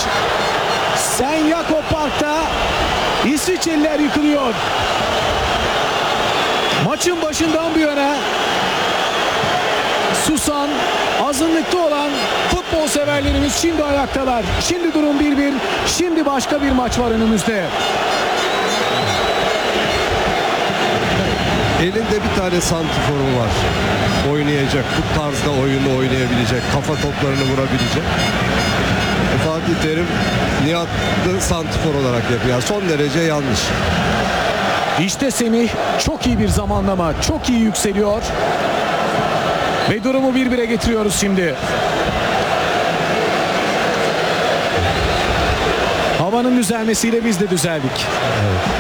St. Jakob Park'ta İsviçreliler yıkılıyor. Maçın başından bu yana susan, azınlıkta olan futbol severlerimiz şimdi ayaktalar. Şimdi durum 1-1. Şimdi başka bir maç var önümüzde. Elinde bir tane santiforu var. Oynayacak, bu tarzda oyunu oynayabilecek, kafa toplarını vurabilecek. Fatih Terim Nihat'ı santifor olarak yapıyor. Son derece yanlış. İşte Semih çok iyi bir zamanlama. Çok iyi yükseliyor. Ve durumu 1-1'e getiriyoruz şimdi. Havanın düzelmesiyle biz de düzeldik. Evet.